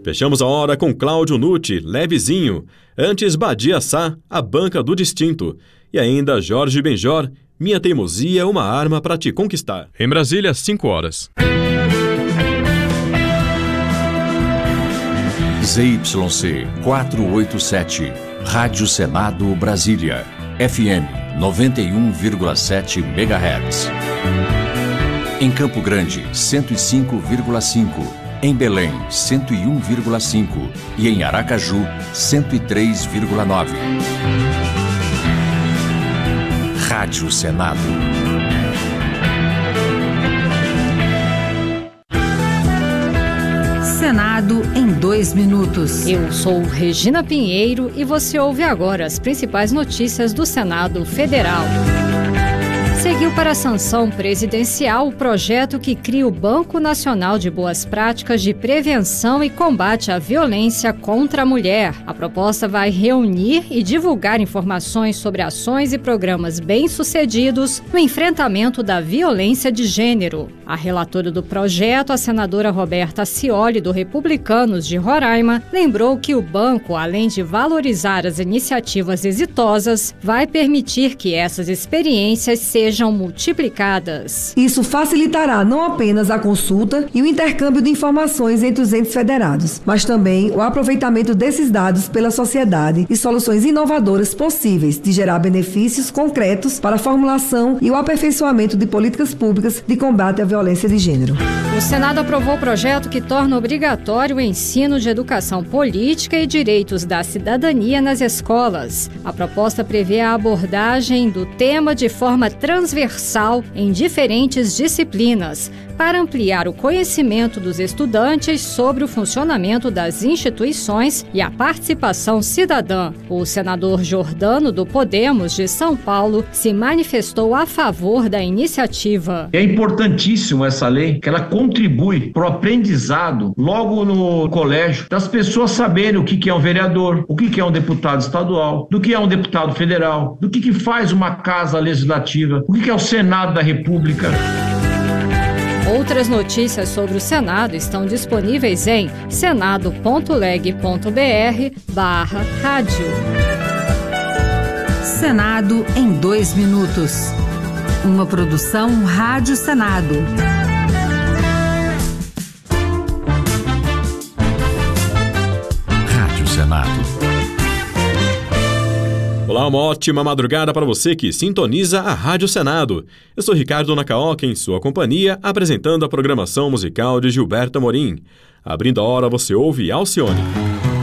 Fechamos a hora com Cláudio Nucci, Levezinho. Antes, Badia Sá, A Banca do Distinto. E ainda Jorge Benjor, Minha Teimosia é uma Arma para Te Conquistar. Em Brasília, 5 horas. ZYC 487, Rádio Senado Brasília, FM 91,7 MHz. Em Campo Grande, 105,5. Em Belém, 101,5. E em Aracaju, 103,9. Rádio Senado. Senado em 2 minutos. Eu sou Regina Pinheiro e você ouve agora as principais notícias do Senado Federal. Seguiu para a sanção presidencial o projeto que cria o Banco Nacional de Boas Práticas de Prevenção e Combate à Violência contra a Mulher. A proposta vai reunir e divulgar informações sobre ações e programas bem-sucedidos no enfrentamento da violência de gênero. A relatora do projeto, a senadora Roberta Cioli, do Republicanos de Roraima, lembrou que o banco, além de valorizar as iniciativas exitosas, vai permitir que essas experiências sejam multiplicadas. Isso facilitará não apenas a consulta e o intercâmbio de informações entre os entes federados, mas também o aproveitamento desses dados pela sociedade e soluções inovadoras possíveis de gerar benefícios concretos para a formulação e o aperfeiçoamento de políticas públicas de combate à violência de gênero. O Senado aprovou o projeto que torna obrigatório o ensino de educação política e direitos da cidadania nas escolas. A proposta prevê a abordagem do tema de forma transversal em diferentes disciplinas, para ampliar o conhecimento dos estudantes sobre o funcionamento das instituições e a participação cidadã. O senador Jordano, do Podemos de São Paulo, se manifestou a favor da iniciativa. É importantíssimo essa lei, que ela contribui para o aprendizado logo no colégio, das pessoas saberem o que é um vereador, o que é um deputado estadual, do que é um deputado federal, do que faz uma casa legislativa, o que é o Senado da República. Outras notícias sobre o Senado estão disponíveis em senado.leg.br/rádio. Senado em 2 minutos. Uma produção Rádio Senado. Rádio Senado. Olá, uma ótima madrugada para você que sintoniza a Rádio Senado. Eu sou Ricardo Nacaoca, em sua companhia, apresentando a programação musical de Gilberto Amorim. Abrindo a hora, você ouve Alcione.